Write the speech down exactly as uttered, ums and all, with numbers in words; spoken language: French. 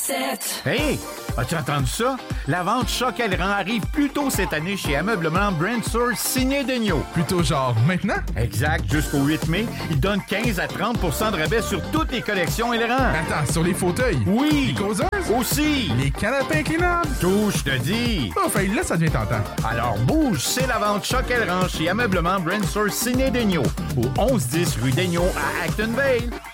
sept. Hey! As-tu entendu ça? La vente Choc Aileron arrive plus tôt cette année chez Ameublement Brand Source signé Degnaud. Plutôt genre maintenant? Exact, jusqu'au huit mai, ils donnent quinze à trente pour cent de rabais sur toutes les collections Aileron. Attends, sur les fauteuils? Oui! Les causeuses? Aussi! Les canapés inclinables? Tout, je te dis! Oh, fait là, ça devient tentant. Alors bouge, c'est la vente Choc Aileron chez Ameublement Brand Source signé Degnaud. Au onze dix rue Degnaud à Acton Vale.